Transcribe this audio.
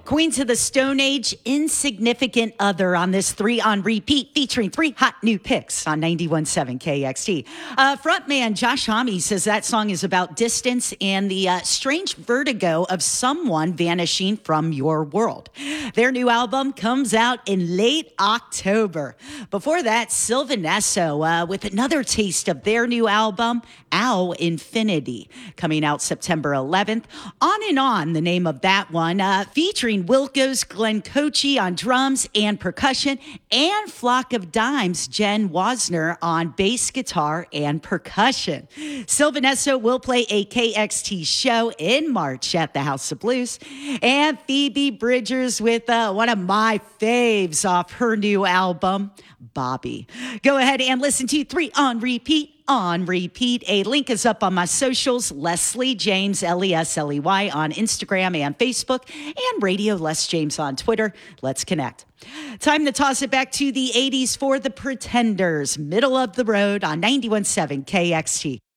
Queens of the Stone Age, Insignificant Other on this 3 on repeat, featuring 3 hot new picks on 91.7 KXT. Frontman Josh Homme says that song is about distance and the strange vertigo of someone vanishing from your world. Their new album comes out in late October. Before that, Sylvan Esso with another taste of their new album, Ow Infinity, coming out September 11th. On and On, the name of that one, featuring Wilco's Glenn Cochi on drums and percussion, and Flock of Dimes, Jen Wasner on bass guitar and percussion. Sylvan Esso will play a KXT show in March at the House of Blues. And Phoebe Bridgers with one of my faves off her new album, Bobby. Go ahead and listen to 3 on repeat. On repeat. A link is up on my socials, Leslie James, Lesley, on Instagram and Facebook, and Radio Les James on Twitter. Let's connect. Time to toss it back to the 80s for the Pretenders, Middle of the Road on 91.7 KXT.